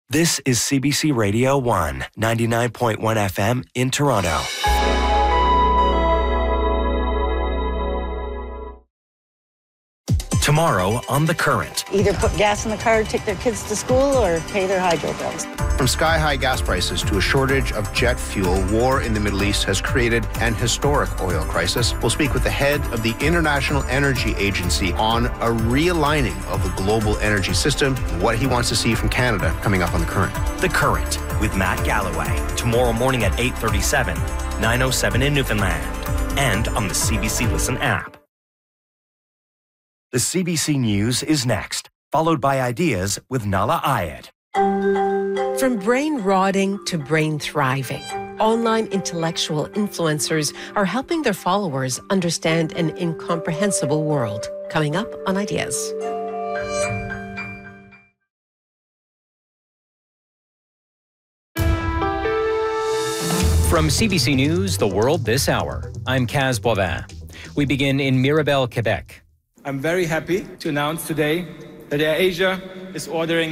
This is CBC Radio 1, 99.1 FM in Toronto. Tomorrow on The Current. Either put gas in the car to take their kids to school or pay their hydro bills. From sky-high gas prices to a shortage of jet fuel, war in the Middle East has created an historic oil crisis. We'll speak with the head of the International Energy Agency on a realigning of the global energy system, what he wants to see from Canada, coming up on The Current. The Current with Matt Galloway. Tomorrow morning at 8:37, 9:07 in Newfoundland. And on the CBC Listen app. The CBC News is next, followed by Ideas with Nala Ayed. From brain rotting to brain thriving, online intellectual influencers are helping their followers understand an incomprehensible world. Coming up on Ideas. From CBC News, The World This Hour, I'm Kaz Boivin. We begin in Mirabel, Quebec. I'm very happy to announce today that AirAsia is ordering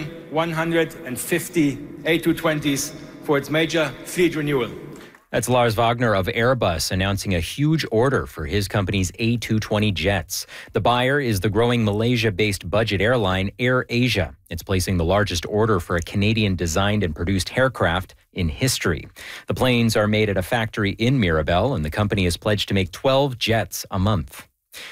150 A220s for its major fleet renewal. That's Lars Wagner of Airbus announcing a huge order for his company's A220 jets. The buyer is the growing Malaysia-based budget airline AirAsia. It's placing the largest order for a Canadian-designed and produced aircraft in history. The planes are made at a factory in Mirabel, and the company has pledged to make 12 jets a month.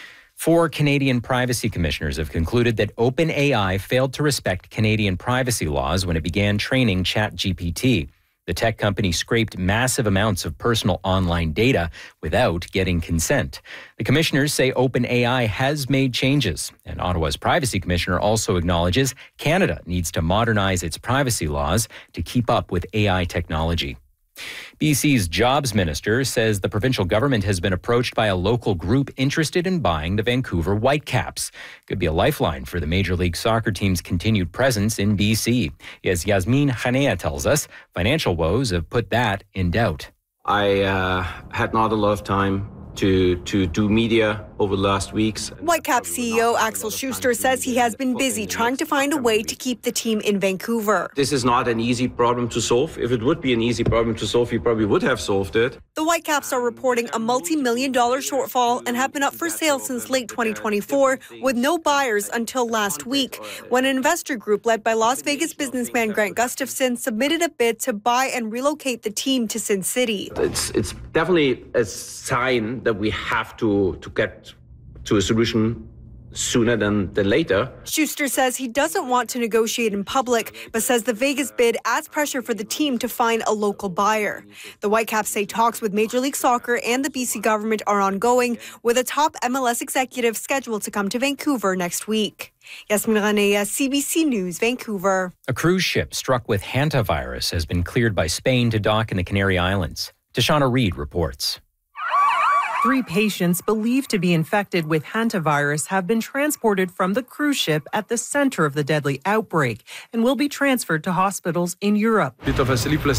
4 Canadian privacy commissioners have concluded that OpenAI failed to respect Canadian privacy laws when it began training ChatGPT. The tech company scraped massive amounts of personal online data without getting consent. The commissioners say OpenAI has made changes, and Ottawa's privacy commissioner also acknowledges Canada needs to modernize its privacy laws to keep up with AI technology. BC's jobs minister says the provincial government has been approached by a local group interested in buying the Vancouver Whitecaps. Could be a lifeline for the Major League Soccer team's continued presence in BC. As Yasmin Hanea tells us, financial woes have put that in doubt. I had not a lot of time to do media over the last weeks. Whitecaps CEO Axel Schuster says he has been busy trying to find a way to keep the team in Vancouver. This is not an easy problem to solve. If it would be an easy problem to solve, he probably would have solved it. The Whitecaps are reporting a multi-million-dollar shortfall and have been up for sale since late 2024 with no buyers until last week, when an investor group led by Las Vegas businessman Grant Gustafson submitted a bid to buy and relocate the team to Sin City. It's definitely a sign that we have to get to a solution sooner than later. Schuster says he doesn't want to negotiate in public, but says the Vegas bid adds pressure for the team to find a local buyer. The Whitecaps say talks with Major League Soccer and the BC government are ongoing, with a top MLS executive scheduled to come to Vancouver next week. Yasmin Hanea, CBC News, Vancouver. A cruise ship struck with hantavirus has been cleared by Spain to dock in the Canary Islands. Tashana Reid reports. 3 patients believed to be infected with hantavirus have been transported from the cruise ship at the center of the deadly outbreak and will be transferred to hospitals in Europe. Bit of a sleepless